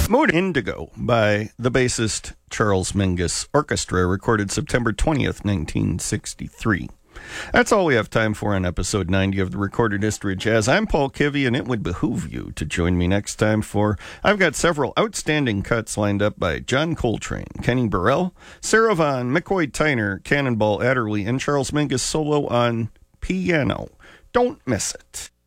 Mood Indigo by the bassist Charles Mingus Orchestra, recorded September 20th, 1963. That's all we have time for on episode 90 of the Recorded History of Jazz. I'm Paul Kivy, and it would behoove you to join me next time for I've got several outstanding cuts lined up by John Coltrane, Kenny Burrell, Sarah Vaughan, McCoy Tyner, Cannonball Adderley, and Charles Mingus solo on piano. Don't miss it.